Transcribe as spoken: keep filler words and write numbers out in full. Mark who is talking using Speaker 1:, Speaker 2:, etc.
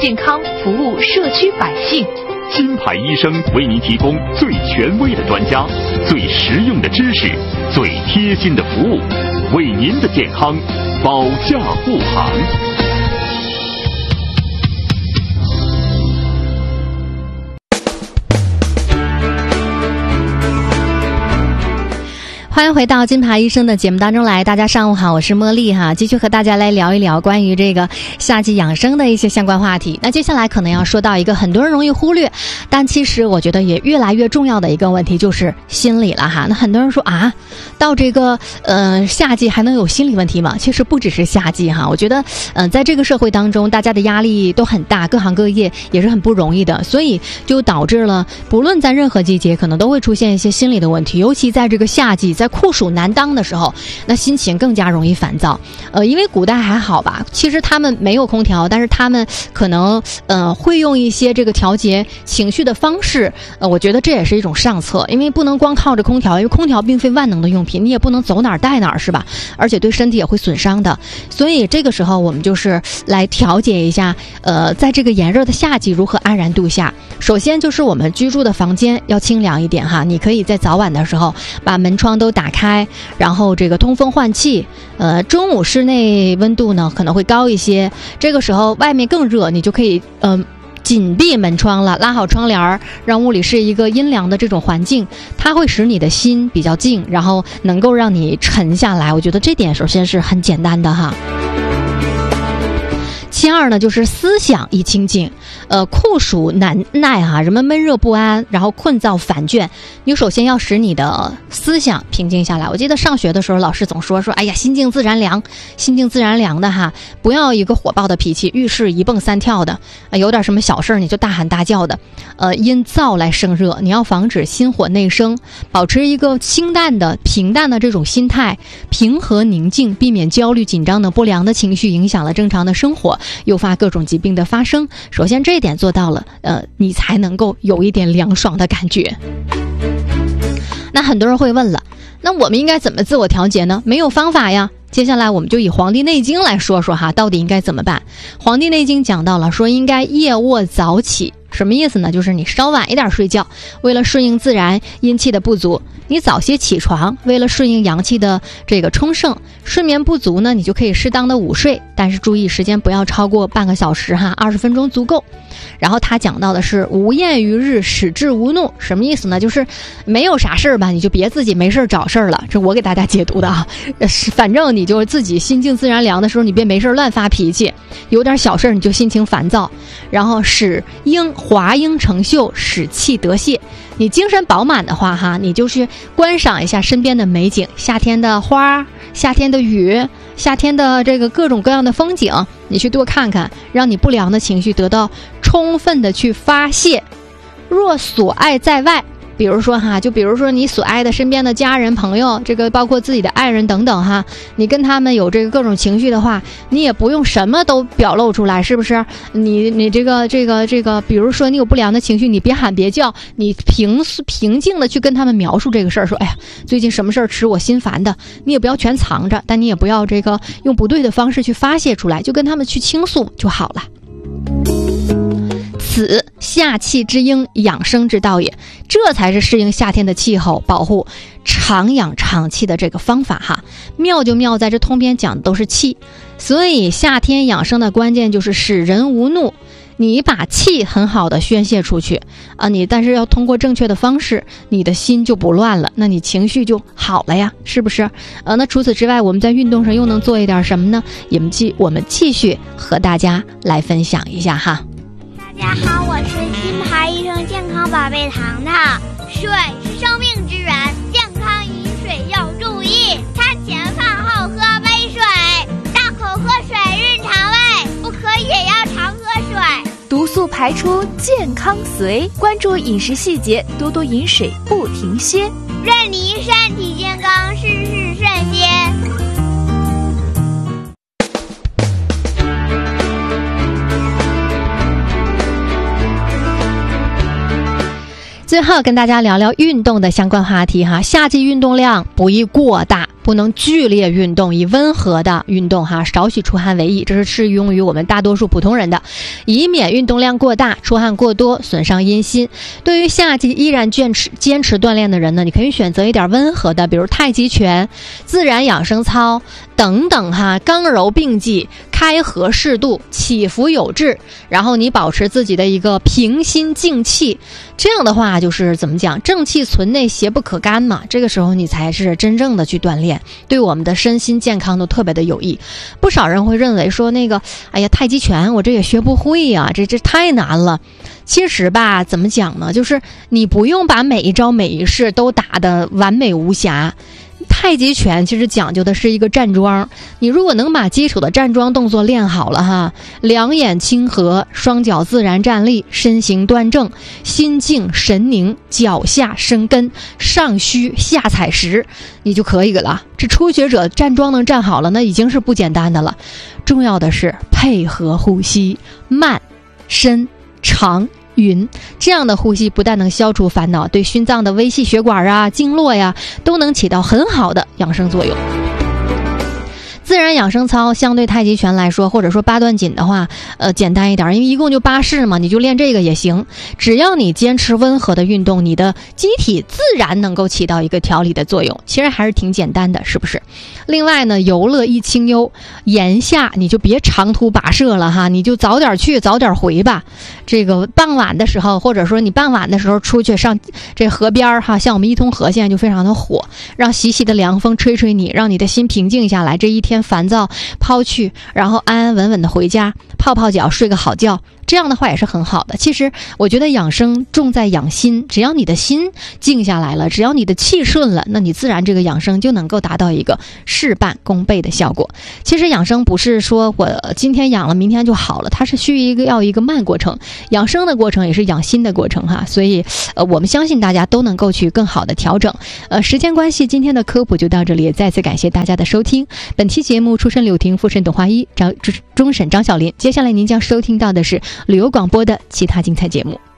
Speaker 1: 健康，服务社区百姓。
Speaker 2: 金牌医生为您提供最权威的专家、最实用的知识、最贴心的服务，为您的健康保驾护航。
Speaker 3: 欢迎回到金牌医生的节目当中来，大家上午好，我是茉莉哈，继续和大家来聊一聊关于这个夏季养生的一些相关话题。那接下来可能要说到一个很多人容易忽略，但其实我觉得也越来越重要的一个问题，就是心理了哈。那很多人说啊，到这个呃夏季还能有心理问题吗？其实不只是夏季哈，我觉得嗯、呃，在这个社会当中，大家的压力都很大，各行各业也是很不容易的，所以就导致了不论在任何季节，可能都会出现一些心理的问题，尤其在这个夏季，在酷暑难当的时候，那心情更加容易烦躁。呃，因为古代还好吧，其实他们没有空调，但是他们可能呃会用一些这个调节情绪的方式。呃，我觉得这也是一种上策，因为不能光靠着空调，因为空调并非万能的用品，你也不能走哪儿带哪儿，是吧？而且对身体也会损伤的。所以这个时候我们就是来调节一下，呃，在这个炎热的夏季如何安然度夏。首先就是我们居住的房间要清凉一点哈，你可以在早晚的时候把门窗都打开，然后这个通风换气。呃，中午室内温度呢可能会高一些，这个时候外面更热，你就可以嗯。呃紧闭门窗了，拉好窗帘，让屋里是一个阴凉的这种环境，它会使你的心比较静，然后能够让你沉下来。我觉得这点首先是很简单的哈。其二呢，就是思想一清静。呃，酷暑难耐哈，人们闷热不安，然后困躁烦倦。你首先要使你的思想平静下来。我记得上学的时候，老师总说说，哎呀，心静自然凉，心静自然凉的哈，不要一个火爆的脾气，遇事一蹦三跳的，呃、有点什么小事你就大喊大叫的，呃，因燥来生热。你要防止心火内生，保持一个清淡的、平淡的这种心态，平和宁静，避免焦虑、紧张的不良的情绪影响了正常的生活，诱发各种疾病的发生。首先这一点做到了，呃，你才能够有一点凉爽的感觉。那很多人会问了，那我们应该怎么自我调节呢？没有方法呀。接下来我们就以《黄帝内经》来说说哈，到底应该怎么办？《黄帝内经》讲到了说应该夜卧早起。什么意思呢？就是你稍晚一点睡觉，为了顺应自然阴气的不足；你早些起床，为了顺应阳气的这个充盛。睡眠不足呢，你就可以适当的午睡，但是注意时间不要超过半个小时哈，二十分钟足够。然后他讲到的是无厌于日，使志无怒。什么意思呢？就是没有啥事儿吧，你就别自己没事找事儿了。这我给大家解读的啊，反正你就自己心静自然凉的时候，你别没事乱发脾气，有点小事儿你就心情烦躁。然后使应华应成秀，使气得泄。你精神饱满的话哈，你就是观赏一下身边的美景，夏天的花，夏天的雨，夏天的这个各种各样的风景，你去多看看，让你不良的情绪得到充分的去发泄。若所爱在外，比如说哈，就比如说你所爱的身边的家人朋友，这个包括自己的爱人等等哈，你跟他们有这个各种情绪的话，你也不用什么都表露出来，是不是？你你这个这个这个，比如说你有不良的情绪，你别喊别叫，你平平静的去跟他们描述这个事儿，说哎呀，最近什么事儿使我心烦的，你也不要全藏着，但你也不要这个用不对的方式去发泄出来，就跟他们去倾诉就好了。此夏气之应，养生之道也。这才是适应夏天的气候，保护长养长气的这个方法哈。妙就妙在这通篇讲的都是气，所以夏天养生的关键就是使人无怒。你把气很好的宣泄出去啊，你但是要通过正确的方式，你的心就不乱了，那你情绪就好了呀，是不是？呃，那除此之外，我们在运动上又能做一点什么呢？我们继我们继续和大家来分享一下哈。
Speaker 4: 大家好，我是金牌医生健康宝贝糖糖。水是生命之源，健康饮水要注意。餐前饭后喝杯水，大口喝水润肠胃，不可以也要常喝水。
Speaker 1: 毒素排出健康随，关注饮食细节，多多饮水不停歇。
Speaker 4: 愿你身体健康，事事顺心。
Speaker 3: 最后跟大家聊聊运动的相关话题哈。夏季运动量不宜过大， 不能剧烈运动，以温和的运动哈，少许出汗为宜，这是适用于我们大多数普通人的，以免运动量过大、出汗过多损伤阴心。对于夏季依然坚持坚持锻炼的人呢，你可以选择一点温和的，比如太极拳、自然养生操等等哈，刚柔并济，开合适度，起伏有致，然后你保持自己的一个平心静气，这样的话就是怎么讲，正气存内，邪不可干嘛，这个时候你才是真正的去锻炼，对我们的身心健康都特别的有益。不少人会认为说那个哎呀，太极拳我这也学不会呀、啊，这这太难了。其实吧，怎么讲呢，就是你不用把每一招每一式都打得完美无瑕。太极拳其实讲究的是一个站桩，你如果能把基础的站桩动作练好了哈，两眼清和，双脚自然站立，身形端正，心静神宁，脚下生根，上虚下踩实，你就可以了。这初学者站桩能站好了，那已经是不简单的了。重要的是配合呼吸，慢、深、长、匀，这样的呼吸不但能消除烦恼，对心脏的微细血管啊、经络呀，都能起到很好的养生作用。自然养生操相对太极拳来说，或者说八段锦的话，呃，简单一点，因为一共就八式嘛，你就练这个也行。只要你坚持温和的运动，你的机体自然能够起到一个调理的作用。其实还是挺简单的，是不是？另外呢，游乐亦清幽，炎夏你就别长途跋涉了哈，你就早点去早点回吧。这个傍晚的时候，或者说你傍晚的时候出去上这河边哈，像我们伊通河现在就非常的火，让习习的凉风吹吹你，让你的心平静下来，这一天烦躁抛去，然后安安稳稳的回家泡泡脚睡个好觉，这样的话也是很好的。其实我觉得养生重在养心，只要你的心静下来了，只要你的气顺了，那你自然这个养生就能够达到一个事半功倍的效果。其实养生不是说我今天养了明天就好了，它是需一个要一个慢过程，养生的过程也是养心的过程哈。所以呃，我们相信大家都能够去更好的调整。呃，时间关系，今天的科普就到这里，再次感谢大家的收听。本期节目出身柳亭，附身董华一，张终审张小林。接下来您将收听到的是旅游广播的其他精彩节目。